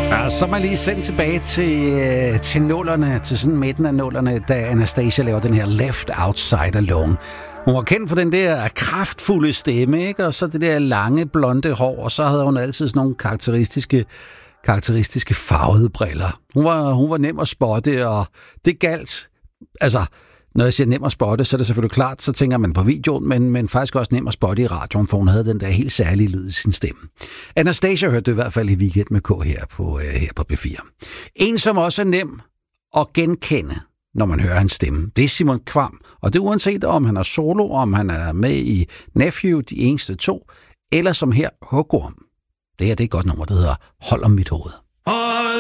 Så er man lige sendt tilbage til nullerne, til sådan midten af nullerne, da Anastacia laver den her Left Outside Alone. Hun var kendt for den der kraftfulde stemme, ikke? Og så det der lange, blonde hår, og så havde hun altid sådan nogle karakteristiske farvede briller. Hun var nem at spotte, og det galt. Altså, når jeg siger nem at spotte, så er det selvfølgelig klart, så tænker man på videoen, men faktisk også nem at spotte i radioen, for hun havde den der helt særlige lyd i sin stemme. Anastacia hørte det i hvert fald i Weekend med K her på B4. En, som også er nem at genkende, når man hører hans stemme, det er Simon Kvam. Og det er uanset om han er solo, om han er med i Nephew, de eneste to, eller som her Hugorm. Det her det er et godt nummer, der hedder Hold om mit hoved.